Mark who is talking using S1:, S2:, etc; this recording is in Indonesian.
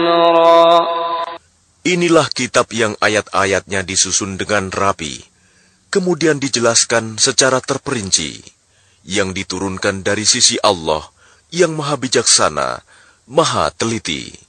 S1: أمرا.
S2: Inilah kitab yang ayat-ayatnya disusun dengan rapi, kemudian dijelaskan secara terperinci, yang diturunkan dari sisi Allah yang Maha Bijaksana, Maha Teliti.